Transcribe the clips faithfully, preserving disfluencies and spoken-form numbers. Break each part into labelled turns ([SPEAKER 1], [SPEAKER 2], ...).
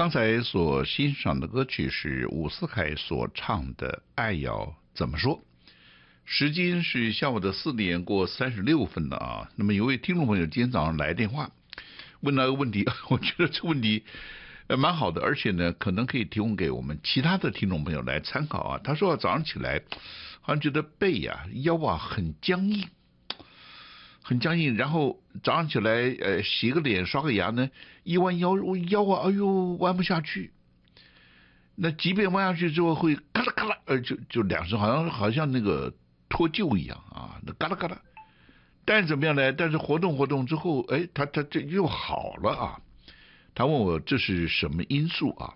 [SPEAKER 1] 刚才所欣赏的歌曲是伍思凯所唱的《爱要怎么说》。时间是下午的四点过三十六分了啊。那么有位听众朋友今天早上来电话，问了个问题，我觉得这个问题呃蛮好的，而且呢，可能可以提供给我们其他的听众朋友来参考啊。他说早上起来好像觉得背啊、腰啊很僵硬。很僵硬，然后早上起来，呃，洗个脸、刷个牙呢，一弯腰，腰啊，哎呦，弯不下去。那即便弯下去之后，会嘎啦嘎啦，呃，就就两声，好像好像那个脱臼一样啊，那嘎啦嘎啦。但是怎么样呢？但是活动活动之后，哎，他他这又好了啊。他问我这是什么因素啊？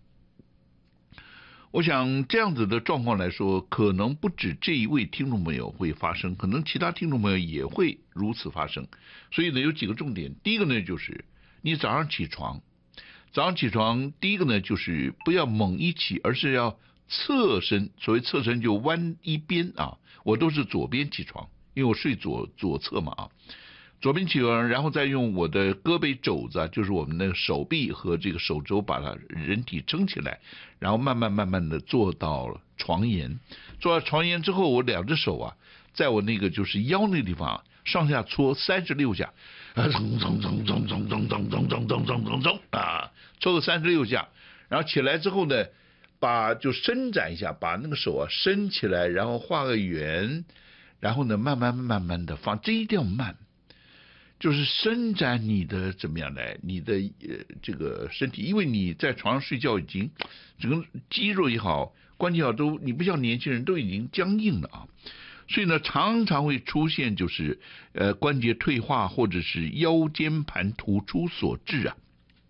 [SPEAKER 1] 我想这样子的状况来说，可能不止这一位听众朋友会发生，可能其他听众朋友也会如此发生。所以呢，有几个重点。第一个呢，就是你早上起床，早上起床，第一个呢，就是不要猛一起，而是要侧身。所谓侧身就弯一边啊，我都是左边起床，因为我睡左左侧嘛啊。左边起床，然后再用我的胳膊肘子，就是我们的手臂和这个手肘，把它人体撑起来，然后慢慢慢慢的坐到床沿。坐到床沿之后，我两只手啊，在我那个就是腰那个地方上下搓三十六下，啊，咚咚咚咚咚咚咚咚咚咚咚咚咚啊，搓个三十六下，然后起来之后呢，把就伸展一下，把那个手啊伸起来，然后画个圆，然后呢慢慢慢慢的放，这一定要慢。就是伸展你的怎么样呢？你的呃这个身体，因为你在床上睡觉已经整个肌肉也好，关节也好都，你不像年轻人都已经僵硬了啊，所以呢常常会出现就是呃关节退化或者是腰间盘突出所致啊。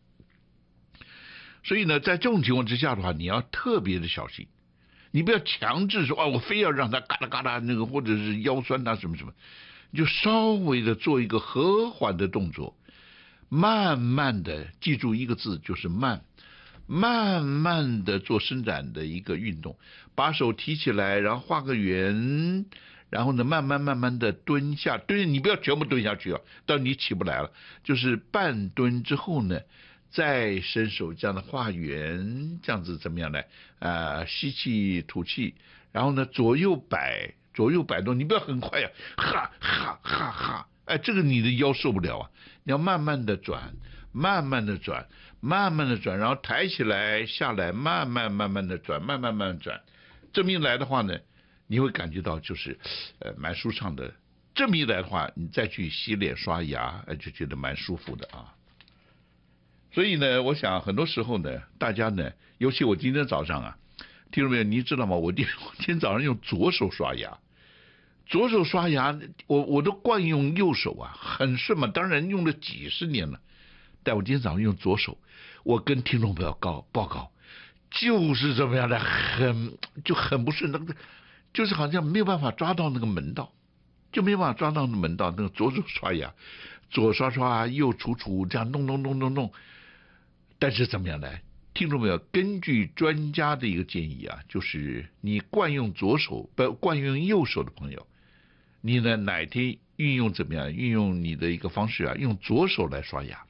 [SPEAKER 1] 所以呢在这种情况之下的话，你要特别的小心，你不要强制说啊我非要让它嘎啦嘎啦那个，或者是腰酸啊什么什么。就稍微的做一个和缓的动作，慢慢的记住一个字，就是慢，慢慢的做伸展的一个运动，把手提起来，然后画个圆，然后呢慢慢慢慢的蹲下，蹲你不要全部蹲下去啊，到你起不来了，就是半蹲之后呢，再伸手这样的画圆，这样子怎么样呢？啊、呃，吸气吐气，然后呢左右摆。左右摆动，你不要很快呀、啊，哈哈哈哈！哎，这个你的腰受不了啊！你要慢慢的转，慢慢的转，慢慢的转，然后抬起来下来，慢慢慢慢的转，慢慢慢慢转。这么一来的话呢，你会感觉到就是呃蛮舒畅的。这么一来的话，你再去洗脸刷牙，哎就觉得蛮舒服的啊。所以呢，我想很多时候呢，大家呢，尤其我今天早上啊。听众朋友，你知道吗？我今我今天早上用左手刷牙，左手刷牙，我我都惯用右手啊，很顺嘛。当然用了几十年了，但我今天早上用左手，我跟听众朋友告报告，就是这么样的，很就很不顺，那个就是好像没有办法抓到那个门道，就没有办法抓到那个门道。那个左手刷牙，左刷刷，右杵杵，这样弄弄弄弄弄，但是怎么样呢？听众朋友，根据专家的一个建议啊，就是你惯用左手不惯用右手的朋友，你呢哪天运用怎么样？运用你的一个方式啊，用左手来刷牙，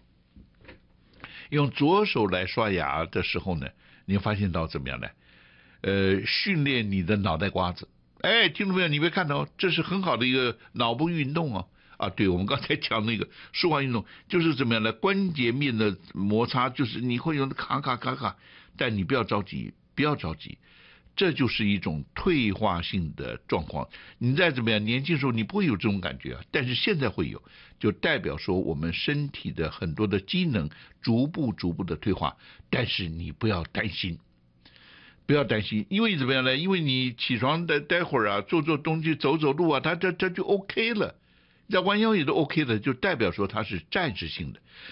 [SPEAKER 1] 用左手来刷牙的时候呢，你发现到怎么样呢？呃，训练你的脑袋瓜子。哎，听众朋友，你别看到这是很好的一个脑部运动哦。啊，对，我们刚才讲那个舒缓运动，就是怎么样呢？关节面的摩擦，就是你会用卡卡卡卡，但你不要着急，不要着急，这就是一种退化性的状况。你再怎么样，年轻时候你不会有这种感觉啊，但是现在会有，就代表说我们身体的很多的机能逐步逐步的退化，但是你不要担心。不要担心，因为怎么样呢？因为你起床待待会儿啊，做做东西，走走路啊，它这这就 OK 了。在弯腰也都 OK 的，就代表说它是暂时性的。